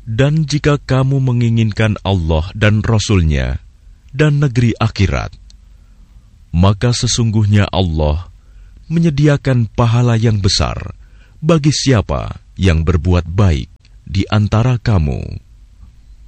Dan jika kamu menginginkan Allah dan Rasul-Nya dan negeri akhirat, maka sesungguhnya Allah menyediakan pahala yang besar bagi siapa yang berbuat baik di antara kamu.